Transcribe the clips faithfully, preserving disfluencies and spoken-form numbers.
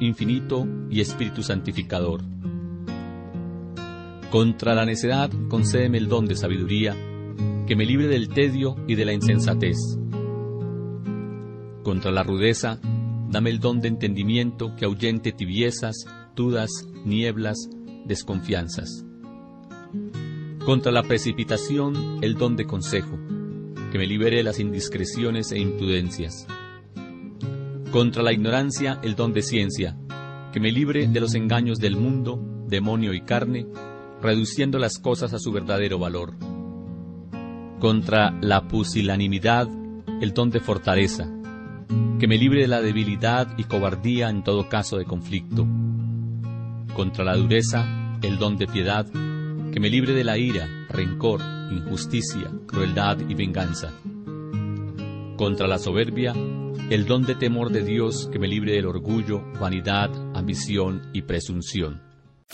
infinito y espíritu santificador. Contra la necedad, concédeme el don de sabiduría, que me libre del tedio y de la insensatez. Contra la rudeza, dame el don de entendimiento que ahuyente tibiezas, dudas, nieblas, desconfianzas. Contra la precipitación, el don de consejo, que me libere de las indiscreciones e imprudencias. Contra la ignorancia, el don de ciencia, que me libre de los engaños del mundo, demonio y carne, reduciendo las cosas a su verdadero valor. Contra la pusilanimidad, el don de fortaleza, que me libre de la debilidad y cobardía en todo caso de conflicto. Contra la dureza, el don de piedad, que me libre de la ira, rencor, injusticia, crueldad y venganza. Contra la soberbia, el don de temor de Dios, que me libre del orgullo, vanidad, ambición y presunción.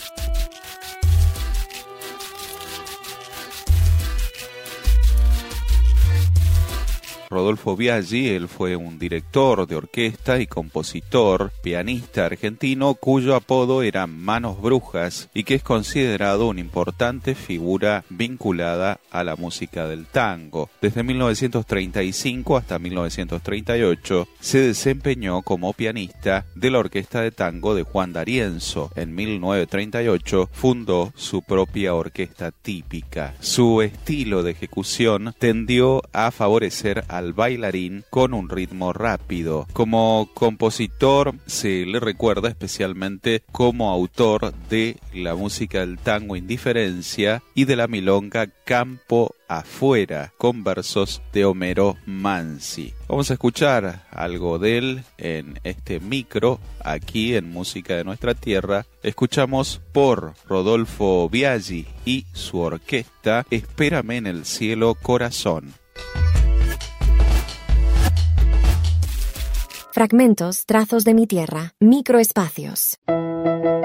Rodolfo Biaggi, él fue un director de orquesta y compositor, pianista argentino cuyo apodo era Manos Brujas y que es considerado una importante figura vinculada a la música del tango. Desde mil novecientos treinta y cinco hasta mil novecientos treinta y ocho se desempeñó como pianista de la orquesta de tango de Juan D'Arienzo. En mil novecientos treinta y ocho fundó su propia orquesta típica. Su estilo de ejecución tendió a favorecer a al bailarín con un ritmo rápido. Como compositor se le recuerda especialmente como autor de la música del tango Indiferencia y de la milonga Campo Afuera, con versos de Homero Mansi. Vamos a escuchar algo de él en este micro, aquí en Música de Nuestra Tierra. Escuchamos por Rodolfo Biaggi y su orquesta Espérame en el cielo, corazón. Fragmentos, trazos de mi tierra, microespacios.